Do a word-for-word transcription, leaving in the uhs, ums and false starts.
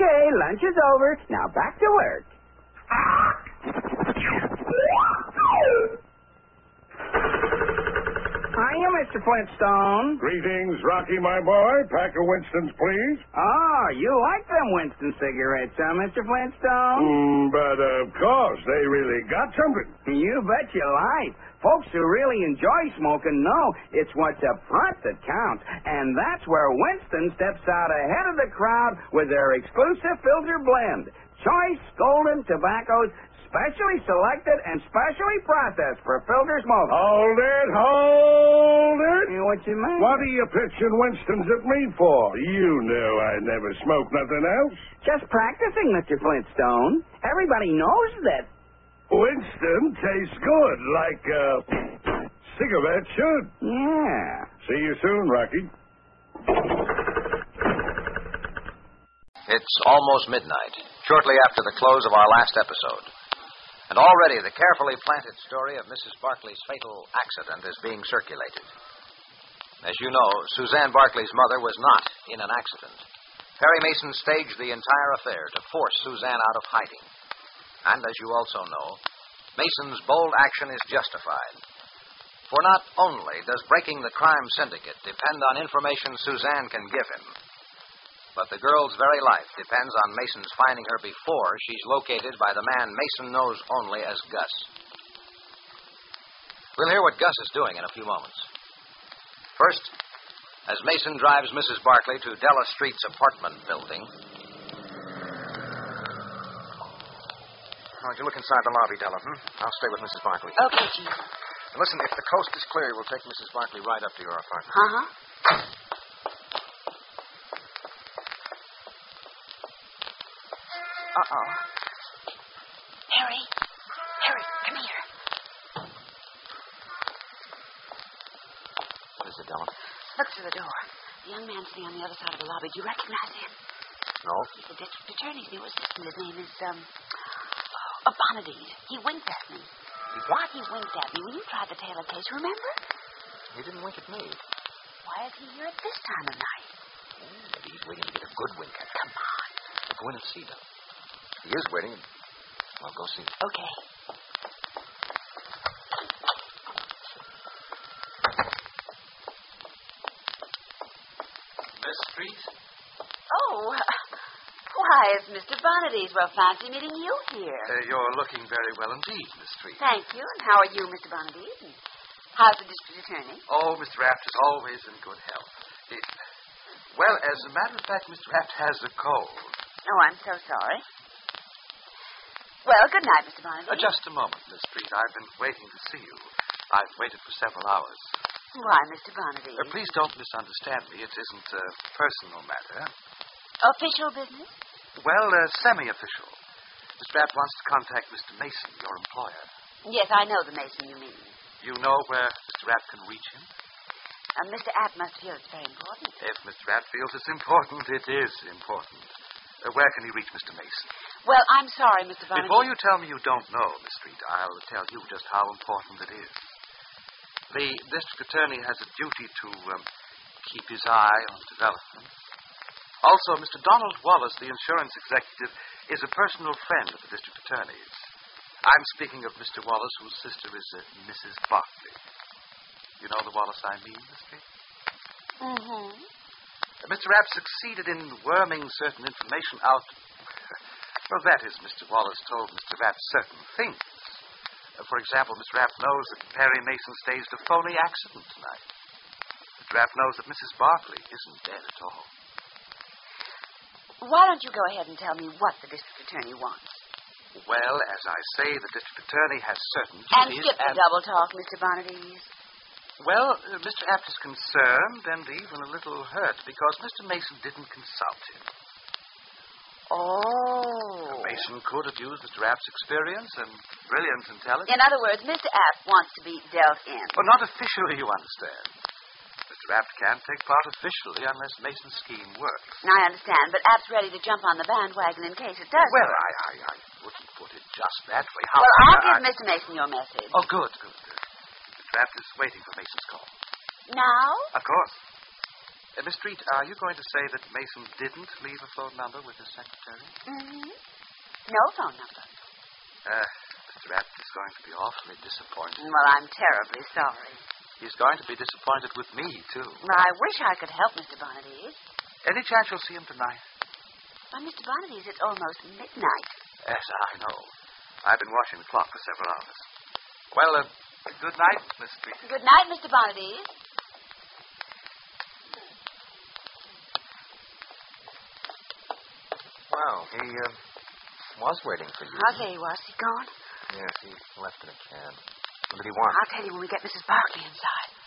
Okay, lunch is over. Now back to work. Hiya, Mister Flintstone. Greetings, Rocky, my boy. Pack of Winston's, please. Oh, you like them Winston cigarettes, huh, Mister Flintstone? Mm, but of course, they really got something. You bet your life. Folks who really enjoy smoking know it's what's up front that counts. And that's where Winston steps out ahead of the crowd with their exclusive filter blend. Choice golden tobaccos, specially selected and specially processed for filter smoking. Hold it, hold it. You know what you mean? What are you pitching Winston's at me for? You know I never smoke nothing else. Just practicing, Mister Flintstone. Everybody knows that. Winston tastes good, like uh, cigarette should. Yeah. See you soon, Rocky. It's almost midnight, shortly after the close of our last episode. And already the carefully planted story of Missus Barkley's fatal accident is being circulated. As you know, Suzanne Barkley's mother was not in an accident. Perry Mason staged the entire affair to force Suzanne out of hiding. And as you also know, Mason's bold action is justified. For not only does breaking the crime syndicate depend on information Suzanne can give him, but the girl's very life depends on Mason's finding her before she's located by the man Mason knows only as Gus. We'll hear what Gus is doing in a few moments. First, as Mason drives Missus Barkley to Della Street's apartment building. Why don't you look inside the lobby, Della, hmm? I'll stay with Missus Barkley. Okay, Chief. And listen, if the coast is clear, we'll take Missus Barkley right up to your apartment. Uh-huh. Uh-oh. Harry. Harry, come here. What is it, Della? Look through the door. The young man sitting on the other side of the lobby. Do you recognize him? No. He's the district attorney's new assistant. His name is, um... Uh, Bonadise. He winked at me. What? He winked at me when you tried the Taylor case, remember? He didn't wink at me. Why is he here at this time of night? Oh, maybe he's waiting to get a good wink at me. Come on. We'll go in and see, Della. He is waiting. I'll go see him. Okay. Miss Street? Oh, uh, why, it's Mister Bonadise. Well, fancy meeting you here. Uh, you're looking very well indeed, Miss Street. Thank you. And how are you, Mister Bonadise? And how's the district attorney? Oh, Mister Apt is always in good health. It, well, as a matter of fact, Mister Apt has a cold. Oh, I'm so sorry. Well, good night, Mister Bonadise. Uh, just a moment, Miss Street. I've been waiting to see you. I've waited for several hours. Why, Mister Bonadise? Uh, please don't misunderstand me. It isn't a personal matter. Official business? Well, uh, semi-official. Mister Apt wants to contact Mister Mason, your employer. Yes, I know the Mason you mean. You know where Mister Apt can reach him? Uh, Mister Apt must feel it's very important. If Mister Apt feels it's important, it is important. Uh, where can he reach Mister Mason? Well, I'm sorry, Mister Bonadise. Before you tell me you don't know, Miss Street, I'll tell you just how important it is. The district attorney has a duty to um, keep his eye on developments. Also, Mister Donald Wallace, the insurance executive, is a personal friend of the district attorney's. I'm speaking of Mister Wallace, whose sister is uh, Missus Barkley. You know the Wallace I mean, Miss Street? Mm-hmm. Uh, Mister Apt succeeded in worming certain information out. Well, that is, Mister Wallace told Mister Apt certain things. Uh, for example, Mister Apt knows that Perry Mason staged a phony accident tonight. Mister Apt knows that Missus Barkley isn't dead at all. Why don't you go ahead and tell me what the district attorney wants? Well, as I say, the district attorney has certain And duties. skip the double talk, Mister Bonadise. Well, uh, Mister Apt is concerned and even a little hurt because Mister Mason didn't consult him. Oh. Mason could have used Mister Apt's experience and brilliant intelligence. In other words, Mister Apt wants to be dealt in. But not officially, you understand. Mister Apt can't take part officially unless Mason's scheme works. I understand, but Apt's ready to jump on the bandwagon in case it does. Well, work. I, I, I wouldn't put it just that way. How Well, I'll I, give Mister Mason your message. Oh, good, good, good. Mister Apt is waiting for Mason's call. Now? Of course. Uh, Miss Street, are you going to say that Mason didn't leave a phone number with his secretary? Mm-hmm. No phone number. Uh, Mister Abbott is going to be awfully disappointed. Well, I'm terribly sorry. He's going to be disappointed with me, too. Well, I wish I could help Mister Bonaduce. Any chance you'll see him tonight? Well, Mister Bonaduce, it's almost midnight. Yes, I know. I've been watching the clock for several hours. Well, uh, good night, Miss Street. Good night, Mister Bonaduce. Well, he uh, was waiting for you. I'll tell you was. He gone? Yes, he left in a cab. What did he want? I'll tell you when we get Missus Barkley inside.